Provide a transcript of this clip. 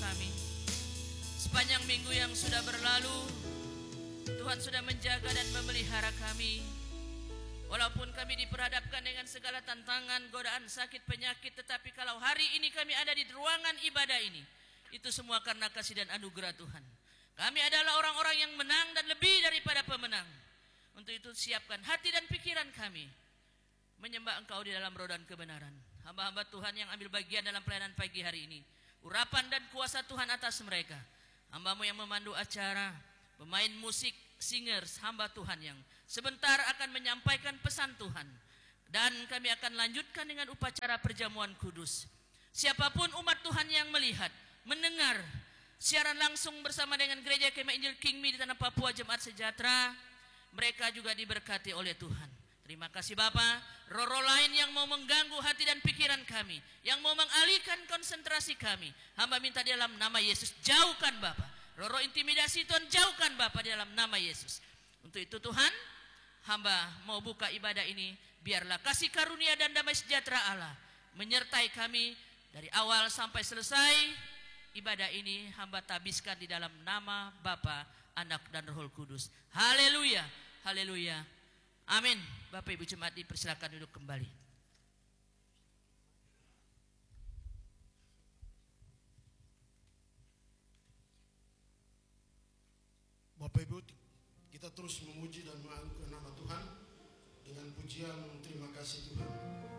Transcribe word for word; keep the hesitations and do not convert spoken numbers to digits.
kami. Sepanjang minggu yang sudah berlalu, Tuhan sudah menjaga dan memelihara kami. Walaupun kami diperhadapkan dengan segala tantangan, godaan, sakit, penyakit, tetapi kalau hari ini kami ada di ruangan ibadah ini, itu semua karena kasih dan anugerah Tuhan. Kami adalah orang-orang yang menang dan lebih daripada pemenang. Untuk itu siapkan hati dan pikiran kami menyembah Engkau di dalam roh dan kebenaran. Hamba-hamba Tuhan yang ambil bagian dalam pelayanan pagi hari ini, urapan dan kuasa Tuhan atas mereka. Hamba-Mu yang memandu acara, pemain musik, singers, hamba Tuhan yang sebentar akan menyampaikan pesan Tuhan. Dan kami akan lanjutkan dengan upacara perjamuan kudus. Siapapun umat Tuhan yang melihat, mendengar siaran langsung bersama dengan Gereja Kemah Injil Kingmi di Tanah Papua Jemaat Sejahtera, mereka juga diberkati oleh Tuhan. Terima kasih Bapa. Roh-roh lain yang mau mengganggu hati dan pikiran kami, yang mau mengalihkan konsentrasi kami, hamba minta di dalam nama Yesus, jauhkan Bapa. Roh-roh intimidasi Tuhan, jauhkan Bapa di dalam nama Yesus. Untuk itu Tuhan, hamba mau buka ibadah ini, biarlah kasih karunia dan damai sejahtera Allah menyertai kami dari awal sampai selesai ibadah ini. Hamba tabiskan di dalam nama Bapa, Anak dan Roh Kudus. Haleluya, haleluya, amin. Bapak Ibu Jemaat dipersilakan duduk kembali. Bapak Ibu, kita terus memuji dan mengagungkan nama Tuhan dengan pujian terima kasih Tuhan.